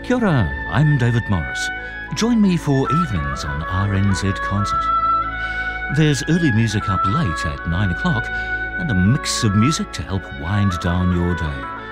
Kia ora, I'm David Morris. Join me for evenings on RNZ Concert. There's early music up late at 9 o'clock and a mix of music to help wind down your day.